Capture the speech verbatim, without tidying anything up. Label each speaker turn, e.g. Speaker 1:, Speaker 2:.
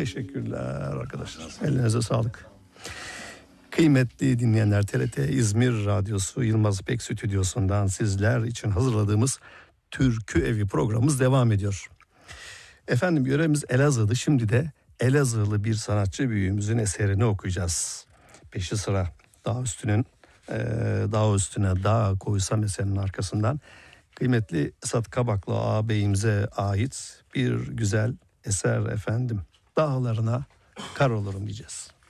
Speaker 1: Teşekkürler arkadaşlar. Elinize sağlık. Kıymetli dinleyenler, T R T İzmir Radyosu Yılmaz Pek Stüdyosu'ndan sizler için hazırladığımız Türkü Evi programımız devam ediyor. Efendim, yöremiz Elazığ'dı. Şimdi de Elazığlı bir sanatçı büyüğümüzün eserini okuyacağız. Peşi sıra Dağ Üstü'nün e, Dağ Üstüne Dağ Koysam eserinin arkasından kıymetli Esat Kabaklı ağabeyimize ait bir güzel eser efendim. Dağlarına kar olurum diyeceğiz.